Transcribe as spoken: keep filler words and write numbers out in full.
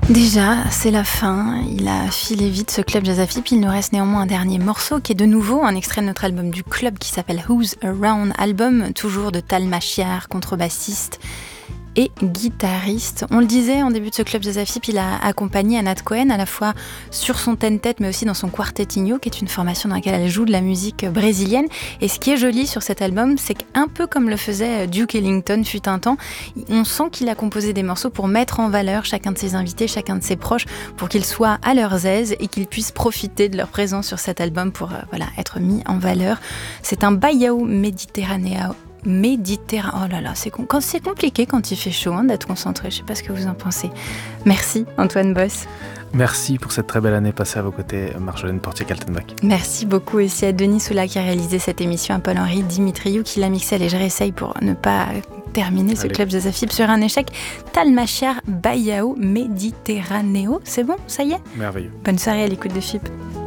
Déjà, c'est la fin. Il a filé vite ce club Jazz Afip. Il nous reste néanmoins un dernier morceau qui est de nouveau un extrait de notre album du club qui s'appelle Who's Around, album toujours de Tal Machiar, contrebassiste et guitariste. On le disait en début de ce club Jazz Afip, il a accompagné Anat Cohen à la fois sur son ten-tête mais aussi dans son quartetinho, qui est une formation dans laquelle elle joue de la musique brésilienne. Et ce qui est joli sur cet album, c'est qu'un peu comme le faisait Duke Ellington fut un temps, on sent qu'il a composé des morceaux pour mettre en valeur chacun de ses invités, chacun de ses proches, pour qu'ils soient à leurs aises et qu'ils puissent profiter de leur présence sur cet album pour euh, voilà, être mis en valeur. C'est un baião méditerranéen. Méditerranée. Oh là là, c'est, con... quand c'est compliqué quand il fait chaud hein, d'être concentré. Je ne sais pas ce que vous en pensez. Merci Antoine Boss. Merci pour cette très belle année passée à vos côtés, Marjolaine Portier-Kaltenbach. Merci beaucoup aussi à Denis Soula qui a réalisé cette émission, à Paul-Henri Dimitriou qui l'a mixé. Allez, je réessaye pour ne pas terminer ce Allez. Club Jazz Afip sur un échec. Tal Machiar, baião Méditerranéo. C'est bon, ça y est ? Merveilleux. Bonne soirée à l'écoute de F I P.